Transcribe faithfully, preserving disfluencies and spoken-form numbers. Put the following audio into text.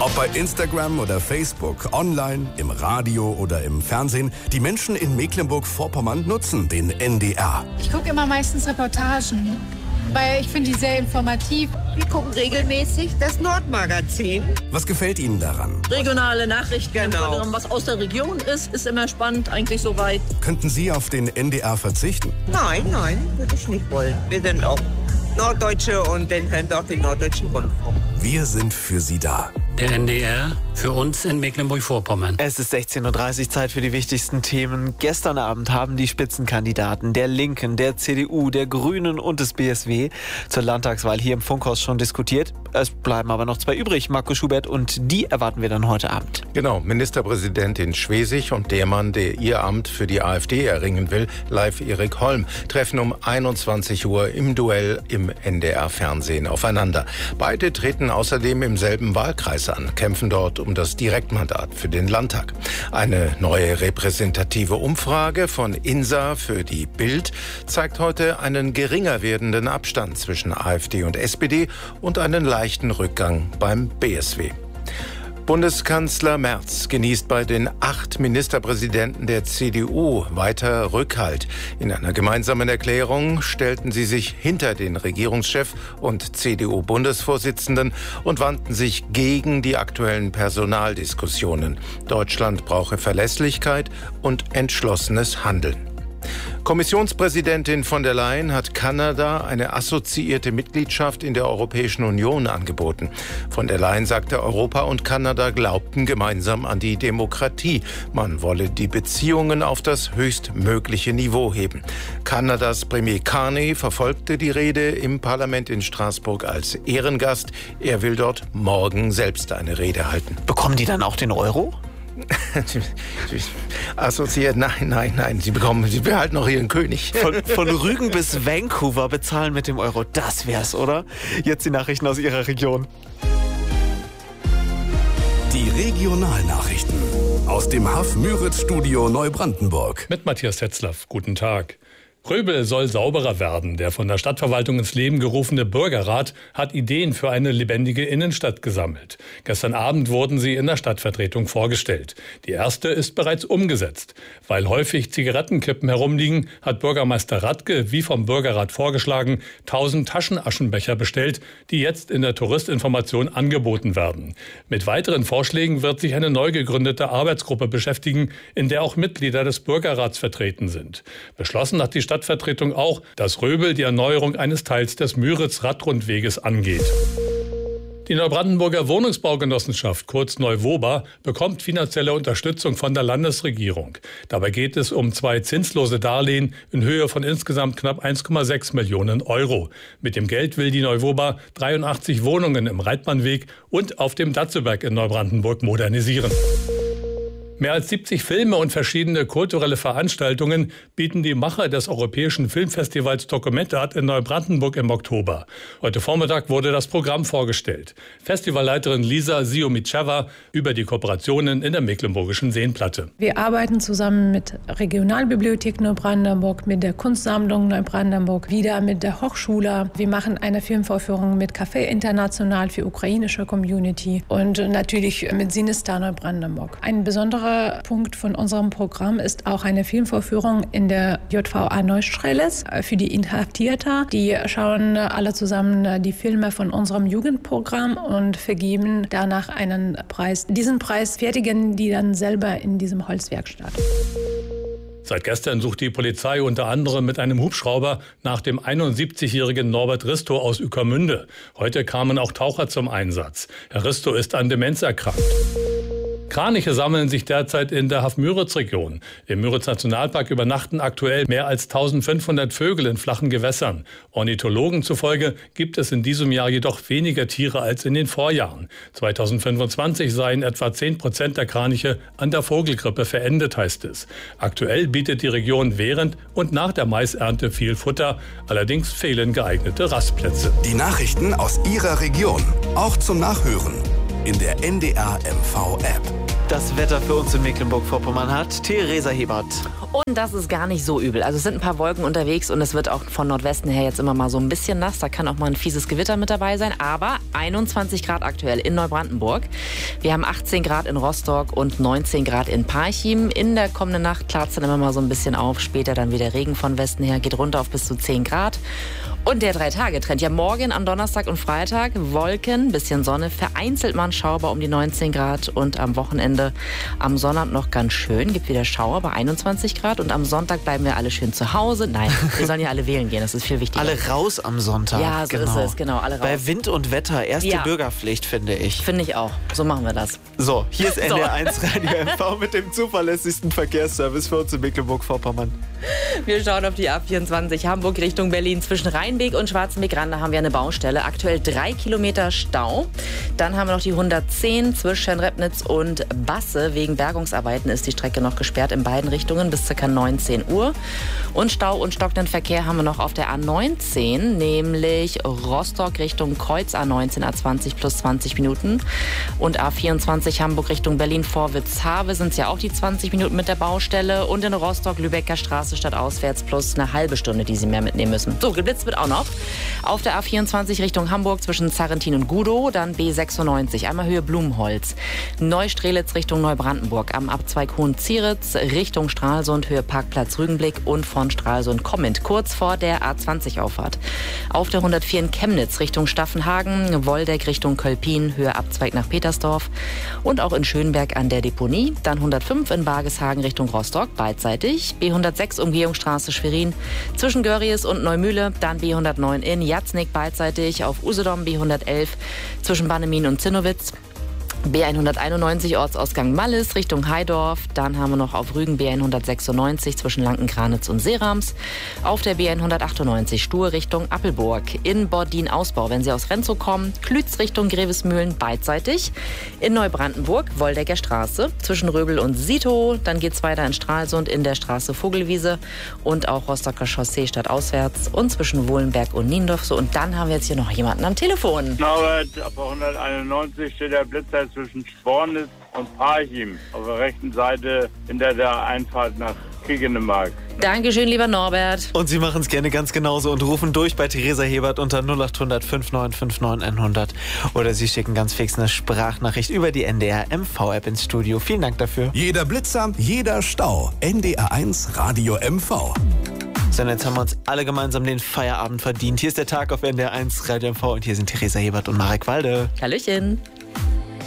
Ob bei Instagram oder Facebook, online, im Radio oder im Fernsehen, die Menschen in Mecklenburg-Vorpommern nutzen den N D R. Ich gucke immer meistens Reportagen, weil ich finde die sehr informativ. Wir gucken regelmäßig das Nordmagazin. Was gefällt Ihnen daran? Regionale Nachrichten, Genau. was aus der Region ist, ist immer spannend, eigentlich soweit. Könnten Sie auf den N D R verzichten? Nein, nein, würde ich nicht wollen. Wir sind auch Norddeutsche und den kennt auch den Norddeutschen Rundfunk. Wir sind für Sie da. Der N D R für uns in Mecklenburg-Vorpommern. Es ist sechzehn Uhr dreißig, Zeit für die wichtigsten Themen. Gestern Abend haben die Spitzenkandidaten der Linken, der C D U, der Grünen und des B S W zur Landtagswahl hier im Funkhaus schon diskutiert. Es bleiben aber noch zwei übrig, Marco Schubert, und die erwarten wir dann heute Abend. Genau, Ministerpräsidentin Schwesig und der Mann, der ihr Amt für die AfD erringen will, Leif Erik Holm, treffen um einundzwanzig Uhr im Duell im N D R-Fernsehen aufeinander. Beide treten außerdem im selben Wahlkreis an, kämpfen dort um das Direktmandat für den Landtag. Eine neue repräsentative Umfrage von INSA für die Bild zeigt heute einen geringer werdenden Abstand zwischen AfD und S P D und einen leichten Rückgang beim B S W. Bundeskanzler Merz genießt bei den acht Ministerpräsidenten der C D U weiter Rückhalt. In einer gemeinsamen Erklärung stellten sie sich hinter den Regierungschef und C D U-Bundesvorsitzenden und wandten sich gegen die aktuellen Personaldiskussionen. Deutschland brauche Verlässlichkeit und entschlossenes Handeln. Kommissionspräsidentin von der Leyen hat Kanada eine assoziierte Mitgliedschaft in der Europäischen Union angeboten. Von der Leyen sagte, Europa und Kanada glaubten gemeinsam an die Demokratie. Man wolle die Beziehungen auf das höchstmögliche Niveau heben. Kanadas Premier Carney verfolgte die Rede im Parlament in Straßburg als Ehrengast. Er will dort morgen selbst eine Rede halten. Bekommen die dann auch den Euro? Assoziiert, nein, nein, nein. Sie bekommen, Sie behalten noch Ihren König. Von, von Rügen bis Vancouver bezahlen mit dem Euro. Das wär's, oder? Jetzt die Nachrichten aus Ihrer Region. Die Regionalnachrichten aus dem Haff-Müritz-Studio Neubrandenburg. Mit Matthias Tetzlaff. Guten Tag. Röbel soll sauberer werden. Der von der Stadtverwaltung ins Leben gerufene Bürgerrat hat Ideen für eine lebendige Innenstadt gesammelt. Gestern Abend wurden sie in der Stadtvertretung vorgestellt. Die erste ist bereits umgesetzt. Weil häufig Zigarettenkippen herumliegen, hat Bürgermeister Radke, wie vom Bürgerrat vorgeschlagen, tausend Taschenaschenbecher bestellt, die jetzt in der Touristinformation angeboten werden. Mit weiteren Vorschlägen wird sich eine neu gegründete Arbeitsgruppe beschäftigen, in der auch Mitglieder des Bürgerrats vertreten sind. Beschlossen hat die Stadt Stadtvertretung auch, dass Röbel die Erneuerung eines Teils des Müritz-Radrundweges angeht. Die Neubrandenburger Wohnungsbaugenossenschaft, kurz Neuwoba, bekommt finanzielle Unterstützung von der Landesregierung. Dabei geht es um zwei zinslose Darlehen in Höhe von insgesamt knapp eins Komma sechs Millionen Euro. Mit dem Geld will die Neuwoba dreiundachtzig Wohnungen im Reitmannweg und auf dem Datzeberg in Neubrandenburg modernisieren. Mehr als siebzig Filme und verschiedene kulturelle Veranstaltungen bieten die Macher des Europäischen Filmfestivals Dokumentart in Neubrandenburg im Oktober. Heute Vormittag wurde das Programm vorgestellt. Festivalleiterin Lisa Siomicewa über die Kooperationen in der Mecklenburgischen Seenplatte. Wir arbeiten zusammen mit Regionalbibliothek Neubrandenburg, mit der Kunstsammlung Neubrandenburg, wieder mit der Hochschule. Wir machen eine Filmvorführung mit Café International für ukrainische Community und natürlich mit Sinistar Neubrandenburg. Ein besonderer Punkt von unserem Programm ist auch eine Filmvorführung in der J V A Neustrelitz für die Inhaftierten. Die schauen alle zusammen die Filme von unserem Jugendprogramm und vergeben danach einen Preis. Diesen Preis fertigen die dann selber in diesem Holzwerkstatt. Seit gestern sucht die Polizei unter anderem mit einem Hubschrauber nach dem einundsiebzigjährigen Norbert Risto aus Ueckermünde. Heute kamen auch Taucher zum Einsatz. Herr Risto ist an Demenz erkrankt. Kraniche sammeln sich derzeit in der Haff-Müritz-Region. Im Müritz-Nationalpark übernachten aktuell mehr als eintausendfünfhundert Vögel in flachen Gewässern. Ornithologen zufolge gibt es in diesem Jahr jedoch weniger Tiere als in den Vorjahren. zweitausendfünfundzwanzig seien etwa zehn Prozent der Kraniche an der Vogelgrippe verendet, heißt es. Aktuell bietet die Region während und nach der Maisernte viel Futter. Allerdings fehlen geeignete Rastplätze. Die Nachrichten aus Ihrer Region, auch zum Nachhören in der N D R M V-App. Das Wetter für uns in Mecklenburg-Vorpommern hat Theresa Hebert. Und das ist gar nicht so übel. Also es sind ein paar Wolken unterwegs und es wird auch von Nordwesten her jetzt immer mal so ein bisschen nass. Da kann auch mal ein fieses Gewitter mit dabei sein. Aber einundzwanzig Grad aktuell in Neubrandenburg. Wir haben achtzehn Grad in Rostock und neunzehn Grad in Parchim. In der kommenden Nacht klart es dann immer mal so ein bisschen auf. Später dann wieder Regen von Westen her, geht runter auf bis zu zehn Grad. Und der Drei-Tage-Trend. Ja, morgen am Donnerstag und Freitag Wolken, bisschen Sonne, vereinzelt mal ein Schauer um die neunzehn Grad. Und am Wochenende am Sonnabend noch ganz schön, gibt wieder Schauer bei einundzwanzig Grad. Und am Sonntag bleiben wir alle schön zu Hause. Nein, wir sollen ja alle wählen gehen, das ist viel wichtiger. Alle raus am Sonntag. Ja, so genau. ist es, genau, alle raus. Bei Wind und Wetter, erste Ja. Bürgerpflicht, finde ich. Finde ich auch. So machen wir das. So, hier ist So. N D R eins Radio M V mit dem zuverlässigsten Verkehrsservice für uns in Mecklenburg-Vorpommern. Wir schauen auf die A vierundzwanzig Hamburg Richtung Berlin. Zwischen Rheinbeek und Schwarzenbeck-Rande haben wir eine Baustelle. Aktuell drei Kilometer Stau. Dann haben wir noch die hundertzehn zwischen Repnitz und Basse. Wegen Bergungsarbeiten ist die Strecke noch gesperrt in beiden Richtungen bis ca. neunzehn Uhr. Und Stau und stockenden Verkehr haben wir noch auf der A neunzehn, nämlich Rostock Richtung Kreuz A neunzehn, A zwanzig plus zwanzig Minuten. Und A vierundzwanzig Hamburg Richtung Berlin-Vorwitz-Havel sind es ja auch die zwanzig Minuten mit der Baustelle. Und in Rostock Lübecker Straße statt auswärts plus eine halbe Stunde, die Sie mehr mitnehmen müssen. So, geblitzt wird auch noch. Auf der A vierundzwanzig Richtung Hamburg zwischen Zarrentin und Gudow, dann B sechsundneunzig, einmal Höhe Blumenholz. Neustrelitz Richtung Neubrandenburg, am Abzweig Hohenzieritz Richtung Stralsund, Höhe Parkplatz Rügenblick und von Stralsund kommend, kurz vor der A zwanzig Auffahrt. Auf der hundertvier in Chemnitz Richtung Staffenhagen, Woldeck Richtung Kölpin, Höhe Abzweig nach Petersdorf und auch in Schönberg an der Deponie. Dann hundertfünf in Bargeshagen Richtung Rostock, beidseitig. B hundertsechs Umgehungsstraße Schwerin zwischen Görries und Neumühle, dann B hundertneun in Jatznik beidseitig, auf Usedom B hundertelf zwischen Bannemin und Zinnowitz. B hunderteinundneunzig Ortsausgang Mallis Richtung Heidorf. Dann haben wir noch auf Rügen B hundertsechsundneunzig zwischen Lankenkranitz und Seerams. Auf der B hundertachtundneunzig Stur Richtung Appelburg. In Bordin-Ausbau, wenn Sie aus Renzow kommen. Klütz Richtung Grevesmühlen beidseitig. In Neubrandenburg Woldecker Straße zwischen Röbel und Sito. Dann geht es weiter in Stralsund in der Straße Vogelwiese. Und auch Rostocker Chaussee stadtauswärts. Und zwischen Wohlenberg und Niendorf. So, und dann haben wir jetzt hier noch jemanden am Telefon. Norbert, ab hunderteinundneunzig steht der Blitzer zwischen Spornitz und Parchim. Auf der rechten Seite hinter der Einfahrt nach Kiegenemark. Dankeschön, lieber Norbert. Und Sie machen es gerne ganz genauso und rufen durch bei Theresa Hebert unter null acht hundert fünf neun fünf neun hundert. Oder Sie schicken ganz fix eine Sprachnachricht über die N D R M V-App ins Studio. Vielen Dank dafür. Jeder Blitzer, jeder Stau. N D R eins Radio M V. So, und jetzt haben wir uns alle gemeinsam den Feierabend verdient. Hier ist der Tag auf N D R eins Radio M V und hier sind Theresa Hebert und Marek Walde. Hallöchen.